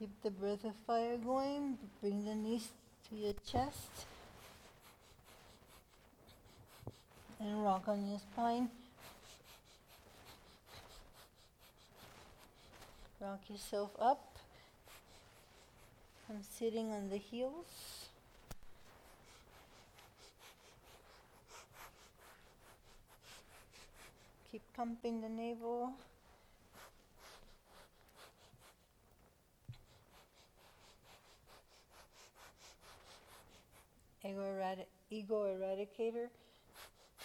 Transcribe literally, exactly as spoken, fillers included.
Keep the breath of fire going. Bring the knees to your chest. And rock on your spine. Rock yourself up. I'm sitting on the heels. Keep pumping the navel. Ego, eradi- ego eradicator.